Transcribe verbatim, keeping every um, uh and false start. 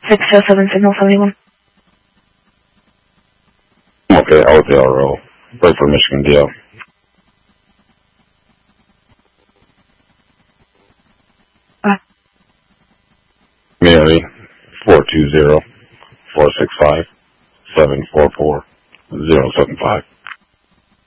six oh seven signal seventy-one. Okay, L P R O. Break for Michigan D L. Uh, Mary, four two zero, four six five, seven four four, zero seven five.